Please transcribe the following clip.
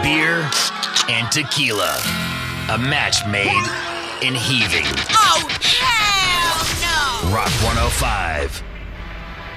beer and tequila. A match made in heaving. Oh, hell no! Rock 105.